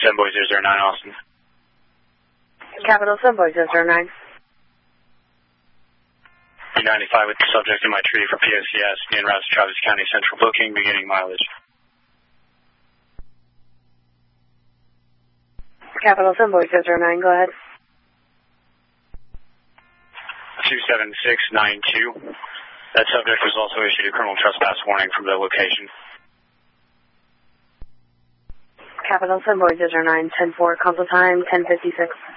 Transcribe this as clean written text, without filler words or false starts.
Sunboy 009 Austin. Capital Sunboy 009. 95 with the subject in my tree for POCS, en route to Travis County Central booking, beginning mileage. Capital Sunboy 009, go ahead. 27692. That subject was also issued a criminal trespass warning from the location. Capital Sunboy 009, 10-4, console time, 10:56.